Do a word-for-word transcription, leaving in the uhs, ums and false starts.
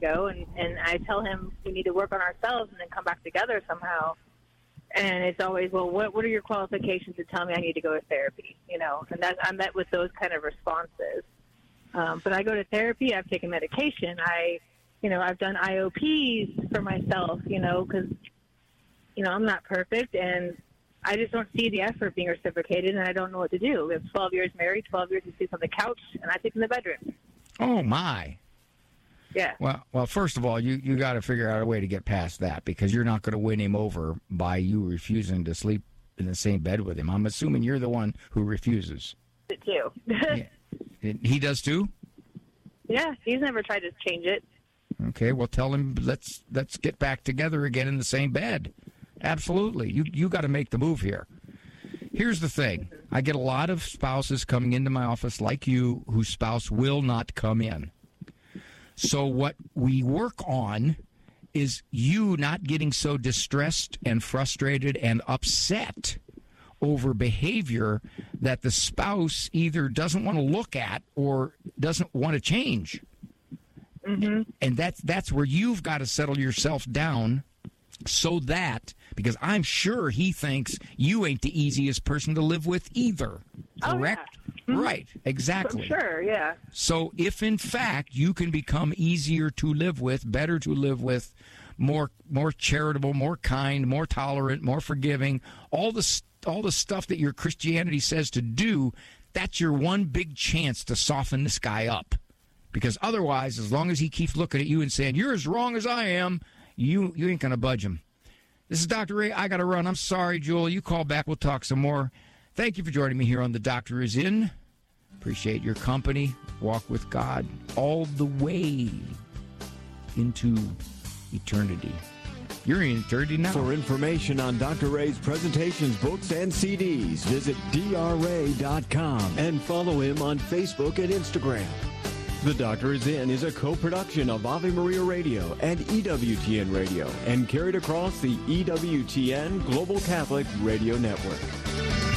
go, and, and I tell him we need to work on ourselves and then come back together somehow. And it's always, well, what what are your qualifications to tell me I need to go to therapy? You know, and that, I met with those kind of responses. Um, but I go to therapy. I've taken medication. I, you know, I've done I O Ps for myself, you know, because, you know, I'm not perfect, and I just don't see the effort being reciprocated, and I don't know what to do. We have twelve years married, twelve years we sleep on the couch, and I sleep in the bedroom. Oh, my. Yeah. Well, well, first of all, you, you got to figure out a way to get past that, because you're not going to win him over by you refusing to sleep in the same bed with him. I'm assuming you're the one who refuses. It too. Yeah. He does too? Yeah, he's never tried to change it. Okay, well, tell him let's let's get back together again in the same bed. Absolutely. You you got to make the move here. Here's the thing. I get a lot of spouses coming into my office like you whose spouse will not come in. So what we work on is you not getting so distressed and frustrated and upset over behavior that the spouse either doesn't want to look at or doesn't want to change. Mm-hmm. And that's that's where you've got to settle yourself down so that, because I'm sure he thinks you ain't the easiest person to live with either. Correct? Oh, yeah. Mm-hmm. Right, exactly. For sure, yeah. So if, in fact, you can become easier to live with, better to live with, more more charitable, more kind, more tolerant, more forgiving, all the, all the stuff that your Christianity says to do, that's your one big chance to soften this guy up. Because otherwise, as long as he keeps looking at you and saying, you're as wrong as I am, you, you ain't going to budge him. This is Doctor Ray. I got to run. I'm sorry, Jewel. You call back. We'll talk some more. Thank you for joining me here on The Doctor Is In. Appreciate your company. Walk with God all the way into eternity. You're in eternity now. For information on Doctor Ray's presentations, books, and C Ds, visit D R ray dot com and follow him on Facebook and Instagram. The Doctor Is In is a co-production of Ave Maria Radio and E W T N Radio and carried across the E W T N Global Catholic Radio Network.